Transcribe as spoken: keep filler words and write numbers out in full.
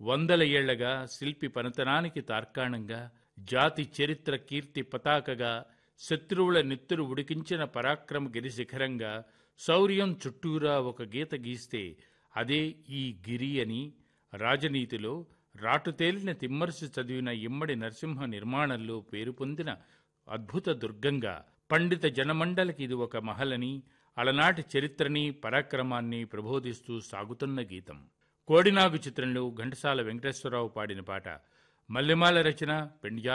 వందల ఏళ్లగా శిల్పి పనితనానికి తార్కాణంగా, జాతి చరిత్ర కీర్తి పతాకగా, శత్రువుల నెత్తురు ఉడికించిన పరాక్రమ గిరి శిఖరంగా, శౌర్యం చుట్టూరా ఒక గీత గీస్తే అదే ఈ గిరి అని రాజనీతిలో రాటుతేలిన తిమ్మర్సి చదివిన ఇమ్మడి నరసింహ నిర్మాణంలో పేరు పొందిన అద్భుత దుర్గంగా, పండిత జనమండలికి ఇది ఒక మహలని, అలనాటి చరిత్రని పరాక్రమాన్ని ప్రబోధిస్తూ సాగుతున్న గీతం. కోడినాగు చిత్రంలో ఘంటసాల వెంకటేశ్వరరావు పాడిన పాట. మల్లెమాల రచన పెండ్యా